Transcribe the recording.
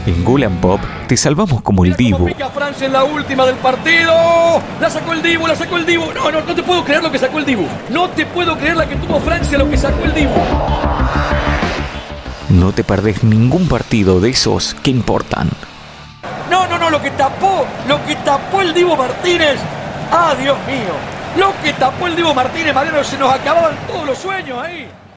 En Goal and Pop te salvamos como el Dibu. Pica Francia en la última del partido. La sacó el Dibu, la sacó el Dibu. No te puedo creer lo que sacó el Dibu. No te puedo creer la que tuvo Francia, lo que sacó el Dibu. No te perdés ningún partido de esos que importan. No, lo que tapó el Dibu Martínez. Ah, Dios mío. Lo que tapó el Dibu Martínez, Mariano, se nos acababan todos los sueños ahí.